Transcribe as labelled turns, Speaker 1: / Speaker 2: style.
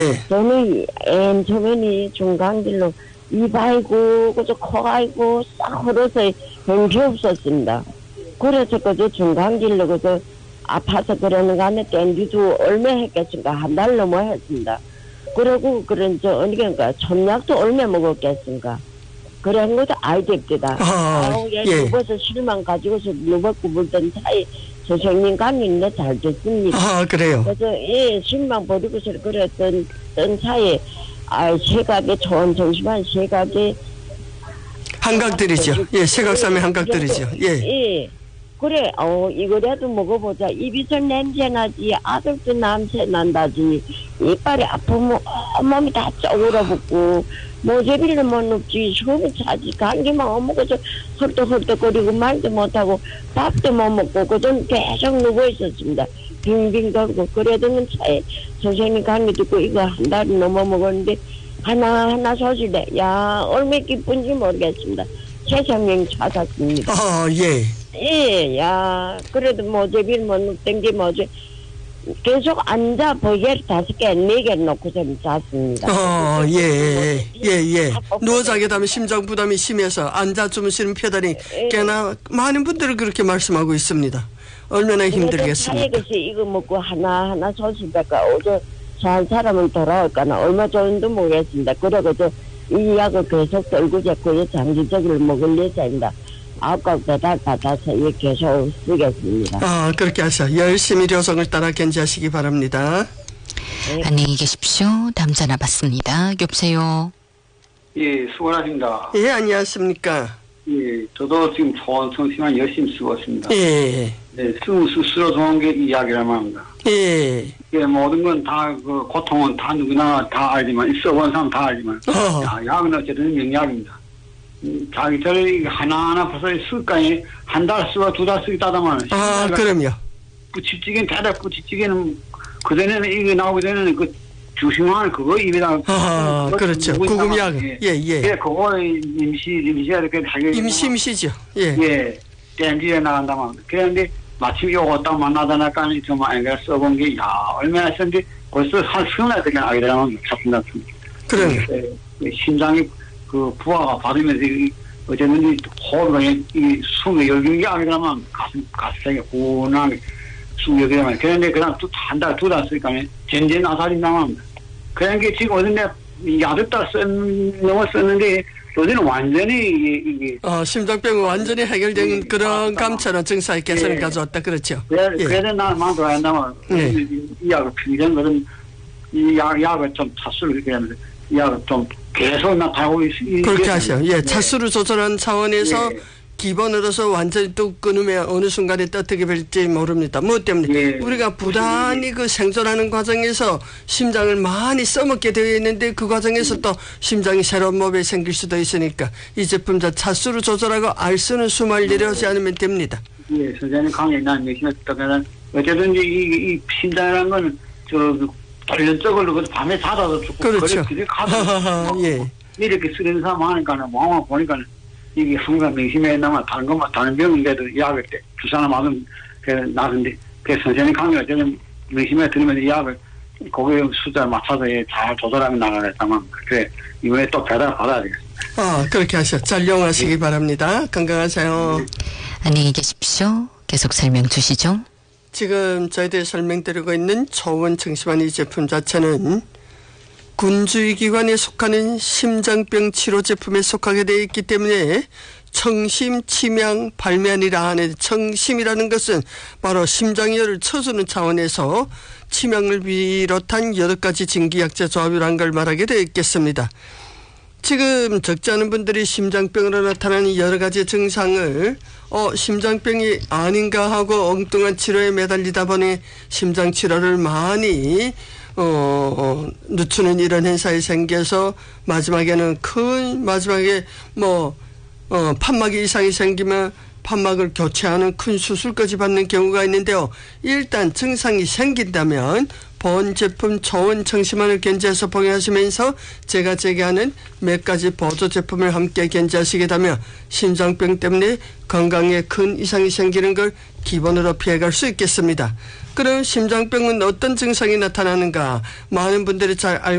Speaker 1: 저는 맨 처음에는 중간길로 입 아이고 그저 코 아이고 싹 흘러서 형기 없었습니다. 그래서 그저 중간길로 그저 아파서 그러는 거 안에 땡기도 얼마 했겠습니까? 한 달 넘어 했습니다. 그러고 그런 저 어디인가 촌약도 얼마 먹었겠습니까? 그런 것도 알겠다. 예. 누워서 실만 가지고서 누웠고 물던 사이 선생님 강의인데 잘 듣습니다.
Speaker 2: 그래요.
Speaker 1: 그래서 예 실만 버리고서 그랬던 사이에 시각에 좋은 정신만 시각에
Speaker 2: 한각들이죠. 예, 시각삼의 한각들이죠.
Speaker 1: 예. 그래, 이거라도 먹어보자. 입에서 냄새 나지, 아들도 냄새 난다지, 이빨이 아프면 온몸이 다 쪼그라붙고, 모재비를 못 눕지, 숨이 차지, 감기만 오먹어서 헐떡헐떡거리고 말도 못하고, 밥도 못 먹고, 그전 계속 누워 있었습니다. 빙빙 돌고, 그러던 차에 선생님 강의 듣고 이거 한 달이 넘어 먹었는데, 하나하나 소실래. 야, 얼마나 기쁜지 모르겠습니다. 최상명 찾았습니다.
Speaker 2: 예.
Speaker 1: 예, 야, 그래도 모재비를 못 눕던 게 뭐지. 계속 앉아, 버개를 5개, 4개 놓고 좀 잤습니다.
Speaker 2: 예. 누워 자게 되면 심장 부담이 심해서 앉아 주무시는 편단이 꽤나 많은 분들은 그렇게 말씀하고 있습니다. 얼마나 힘들겠습니까?
Speaker 1: 이거 먹고 하나하나 소식할까, 어제 잘 사람은 돌아올까나, 얼마 정도 모르겠습니다. 그러고서 이 약을 계속 들고 자꾸 장기적으로 먹을 예정입니다. 9각 배달 받아서 계속 쓰겠습니다.
Speaker 2: 그렇게 하셔. 열심히 료성을 따라 견지하시기 바랍니다.
Speaker 3: 네. 안녕히 계십시오. 다음 전화 받습니다. 여보세요.
Speaker 4: 예, 수고하십니다.
Speaker 2: 예, 안녕하십니까.
Speaker 4: 예, 저도 지금 좋은 성심한 열심히 쓰고 있습니다.
Speaker 2: 예.
Speaker 4: 네, 스스로 좋은 게 이야기라고 합니다.
Speaker 2: 예.
Speaker 4: 예, 모든 건 다, 고통은 다 누구나 다 알지만, 써본 사람 다 알지만, 약은 어쨌든 명약입니다. 자기들 하나하나 벌써 쓸까니 한 달 쓰고 2달 쓰겠다더만.
Speaker 2: 그럼요.
Speaker 4: 부치찌개는 대략 부치찌개는 그전에는 이거 나오기 전에는 그 주심할 그거 입에다.
Speaker 2: 그렇죠. 구금약. 예.
Speaker 4: 그거 임시가 이렇게 하게.
Speaker 2: 임시죠. 예.
Speaker 4: 예. 땜지에 나간다만. 그런데 마침 요거 딱 만나다니까 좀 안가 써본 게, 얼마나 썼는데 벌써 한 10날 그냥 알게 되면 잡힌다.
Speaker 2: 그래.
Speaker 4: 심장이 부하가 받으면서 어쨌든 호흡에 이 숨이 열경이 하게 되면 가슴에 고운하게 숨이 열게 되면 그런데 그냥 한 달, 2달 쓰니까 전전 아살이 나갑니다. 그런 게 지금 어딘데 야득다 넘어 썼는데 요새는 완전히 이게
Speaker 2: 심장병은 완전히 해결된 그런 감찰한 증상의 개선을 가져왔다. 그렇죠.
Speaker 4: 그래서 나는 많이 한다면 이 약을 평생 그런 이 약을 좀 차수를 이렇게 하면서 이 약을 좀 계속 나타나고 있습니다.
Speaker 2: 그렇게 하셔. 예, 차수를 조절하는 차원에서 기본으로서 완전히 또 끊으면 어느 순간에 또 어떻게 될지 모릅니다. 뭐 때문에 우리가 부단히 그 생존하는 과정에서 심장을 많이 써먹게 되어 있는데 그 과정에서 또 심장이 새로운 몸에 생길 수도 있으니까 이 제품 차수를 조절하고 알수는 숨을 내려오지 않으면 됩니다.
Speaker 4: 예, 선생님 강의 난 열심히 했다면 어쨌든 이 심장이라는 건 단련적으로 밤에 자다도 죽고
Speaker 2: 그렇죠.
Speaker 4: 이렇게 쓰는 사람 하니까 마음을 보니까 이게 항상 명심해 나면 다른 병인데도 약을 때 주사나 맞으면 나는데 그 선생님 강의가 저는 명심해 들으면서 약을 거기에 숫자를 맞춰서 잘 조절하면 나가겠다만 그래 이번에 또 배달 받아야 되겠습니다.
Speaker 2: 그렇게 하셔. 잘 이용하시기 바랍니다. 건강하세요.
Speaker 3: 안녕히 계십시오. 계속 설명 주시죠.
Speaker 2: 지금 저희들이 설명드리고 있는 초원 청심환 이 제품 자체는 군주의기관에 속하는 심장병 치료 제품에 속하게 되어 있기 때문에 청심, 치명, 발면이라 하는 청심이라는 것은 바로 심장열을 쳐주는 차원에서 치명을 비롯한 8가지 진기약제 조합이라는 걸 말하게 되어 있겠습니다. 지금 적지 않은 분들이 심장병으로 나타나는 여러 가지 증상을 심장병이 아닌가 하고 엉뚱한 치료에 매달리다 보니 심장 치료를 많이 늦추는 이런 현상이 생겨서 마지막에 판막이 이상이 생기면 판막을 교체하는 큰 수술까지 받는 경우가 있는데요. 일단 증상이 생긴다면 보온 제품 저온 청심환을 견지해서 복용하시면서 제가 제기하는 몇 가지 보조 제품을 함께 견지하시겠다며 심장병 때문에 건강에 큰 이상이 생기는 걸 기본으로 피해갈 수 있겠습니다. 그럼 심장병은 어떤 증상이 나타나는가? 많은 분들이 잘 알고